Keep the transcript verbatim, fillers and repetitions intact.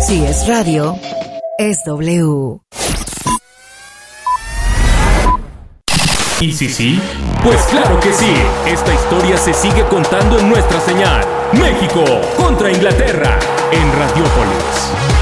Si es radio, es W. ¿Y si sí? Pues claro que sí. Esta historia se sigue contando en nuestra señal. México contra Inglaterra en Radiópolis.